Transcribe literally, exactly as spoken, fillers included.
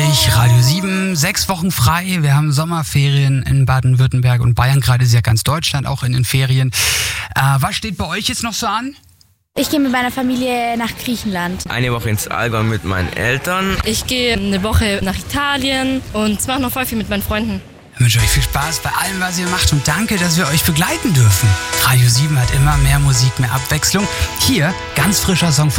euch. Radio sieben, sechs Wochen frei. Wir haben Sommerferien in Baden-Württemberg und Bayern. Gerade ist ja ganz Deutschland auch in den Ferien. Äh, was steht bei euch jetzt noch so an? Ich gehe mit meiner Familie nach Griechenland. Eine Woche ins Allgäu mit meinen Eltern. Ich gehe eine Woche nach Italien und mache noch voll viel mit meinen Freunden. Ich wünsche euch viel Spaß bei allem, was ihr macht und danke, dass wir euch begleiten dürfen. Radio sieben hat immer mehr Musik, mehr Abwechslung. Hier ganz frischer Song von